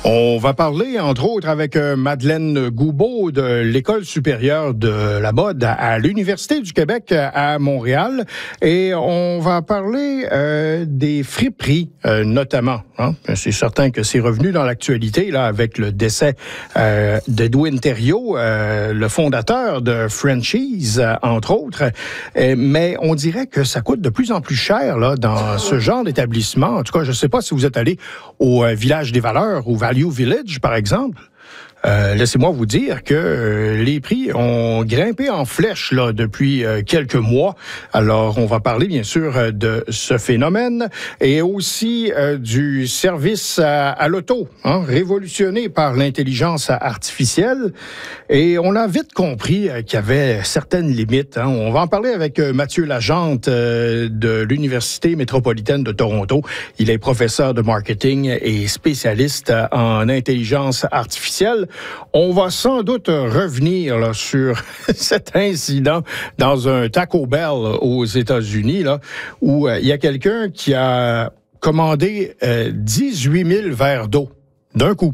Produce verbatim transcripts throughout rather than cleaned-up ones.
On va parler, entre autres, avec Madeleine Goubeau de l'École supérieure de la mode à l'Université du Québec à Montréal. Et on va parler euh, des friperies, euh, notamment. Hein? C'est certain que c'est revenu dans l'actualité là avec le décès euh, d'Edwin Thériault, euh, le fondateur de Frenchies, euh, entre autres. Euh, mais on dirait que ça coûte de plus en plus cher là dans ce genre d'établissement. En tout cas, je ne sais pas si vous êtes allé au euh, Village des Valeurs ou Value Village, par exemple. Euh, laissez-moi vous dire que euh, les prix ont grimpé en flèche là depuis euh, quelques mois. Alors, on va parler bien sûr euh, de ce phénomène et aussi euh, du service à, à l'auto, hein, révolutionné par l'intelligence artificielle. Et on a vite compris euh, qu'il y avait certaines limites. Hein. On va en parler avec euh, Mathieu Lagente euh, de l'Université métropolitaine de Toronto. Il est professeur de marketing et spécialiste en intelligence artificielle. On va sans doute revenir là, sur cet incident dans un Taco Bell aux États-Unis, là, où il euh, y a quelqu'un qui a commandé euh, dix-huit mille verres d'eau d'un coup.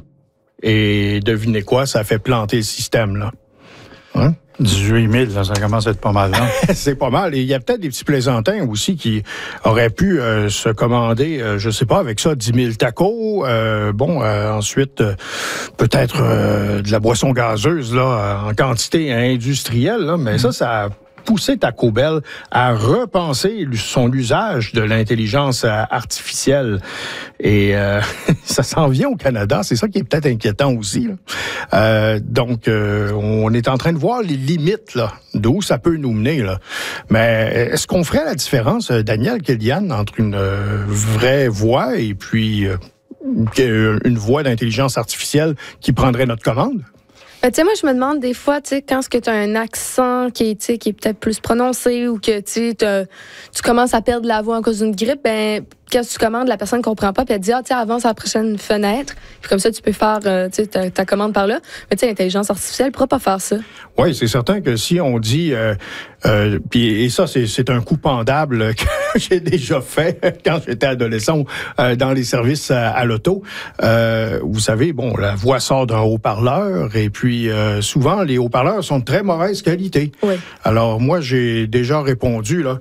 Et devinez quoi, ça a fait planter le système, là. Hein? dix-huit mille, ça commence à être pas mal, hein? C'est pas mal. Et il y a peut-être des petits plaisantins aussi qui auraient pu euh, se commander, euh, je sais pas, avec ça, dix mille tacos. Euh, bon, euh, ensuite, euh, peut-être euh, de la boisson gazeuse, là, en quantité industrielle, là. Mais mmh. ça, ça a poussé Taco Bell à repenser son usage de l'intelligence artificielle. Et euh, ça s'en vient au Canada, c'est ça qui est peut-être inquiétant aussi. Là. Euh, donc, euh, on est en train de voir les limites là, d'où ça peut nous mener. Là. Mais est-ce qu'on ferait la différence, Daniel Kéliane, entre une euh, vraie voix et puis euh, une voix d'intelligence artificielle qui prendrait notre commande? Ben, tu sais, moi, je me demande des fois, tu sais, quand est-ce que tu as un accent qui est, tu sais, qui est peut-être plus prononcé ou que, tu sais, tu commences à perdre la voix à cause d'une grippe, ben, quand tu commandes, la personne ne comprend pas, puis elle te dit, ah, tu sais, avance à la prochaine fenêtre, puis comme ça, tu peux faire, euh, tu sais, ta, ta commande par là. Mais tu sais, l'intelligence artificielle ne pourra pas faire ça. Oui, c'est certain que si on dit, euh, euh, puis et ça, c'est, c'est un coup pendable que j'ai déjà fait quand j'étais adolescent euh, dans les services à, à l'auto. Euh, vous savez, bon, la voix sort d'un haut-parleur et puis euh, souvent, les haut-parleurs sont de très mauvaise qualité. Oui. Alors, moi, j'ai déjà répondu, là.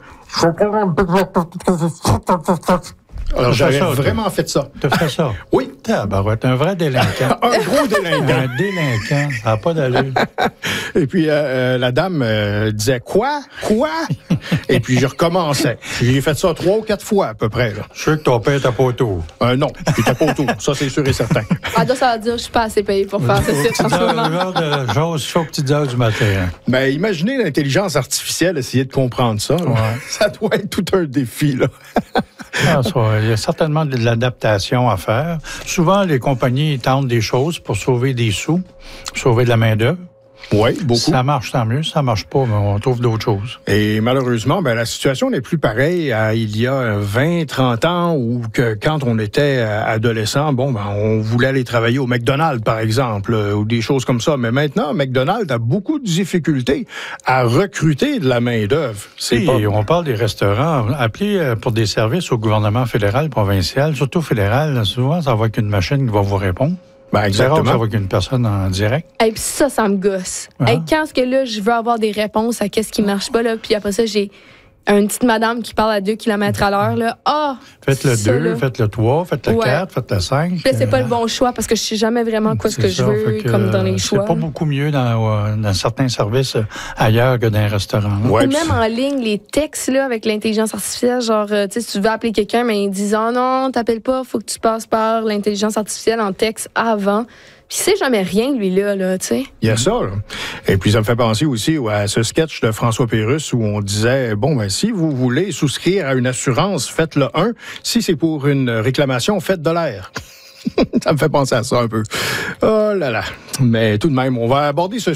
Alors, j'avais ça, vraiment t'as, fait ça. T'as fait ça? Oui. Ah, ben, ouais, t'es un vrai délinquant. Un gros délinquant. Un délinquant. Ça n'a pas d'allure. Et puis, euh, la dame euh, disait, quoi? Quoi? Et puis, je recommençais. J'ai fait ça trois ou quatre fois, à peu près. Là. Je suis sûr que ton père n'était pas autour. Euh, non, il n'était pas autour. Ça, c'est sûr et certain. Ah, donc, ça veut dire que je suis pas assez payé pour faire ce site en ce moment. Genre de chose, chaud petites heures du matin. Hein. Ben, imaginez l'intelligence artificielle essayer de comprendre ça. Ouais. Ça doit être tout un défi, là. Ah, ça, il y a certainement de l'adaptation à faire. Souvent, les compagnies tentent des choses pour sauver des sous, sauver de la main-d'œuvre. Oui, beaucoup. Ça marche, tant mieux. Ça marche pas, mais on trouve d'autres choses. Et malheureusement, ben, la situation n'est plus pareille à il y a vingt, trente ans où que quand on était adolescent, bon, ben, on voulait aller travailler au McDonald's, par exemple, ou des choses comme ça. Mais maintenant, McDonald's a beaucoup de difficultés à recruter de la main-d'œuvre. C'est pas... On parle des restaurants. Appelez pour des services au gouvernement fédéral, provincial, surtout fédéral, souvent, ça va être une machine qui va vous répondre. Ben exactement. C'est rare avec une personne en direct. Et puis ça, ça me gosse. Ah. Et quand est-ce que là, je veux avoir des réponses à qu'est-ce qui marche pas, là, puis après ça, j'ai une petite madame qui parle à deux kilomètres à l'heure, là. Ah! Faites le deux, faites le trois, faites le quatre, faites le cinq. Là, c'est pas le bon choix parce que je sais jamais vraiment quoi ce que ça, je veux, que, comme dans les choix. C'est pas beaucoup mieux dans, dans certains services ailleurs que dans un restaurant. Ouais, ou même en ligne, les textes, là, avec l'intelligence artificielle, genre, tu sais, si tu veux appeler quelqu'un, mais ils disent, oh non, t'appelles pas, faut que tu passes par l'intelligence artificielle en texte avant. Puis il sait jamais rien, lui-là, là, tu sais. Il y a ça, là. Et puis ça me fait penser aussi à ce sketch de François Pérusse où on disait, bon, ben si vous voulez souscrire à une assurance, faites le un. Si c'est pour une réclamation, faites de l'air. Ça me fait penser à ça un peu. Oh là là. Mais tout de même, on va aborder ce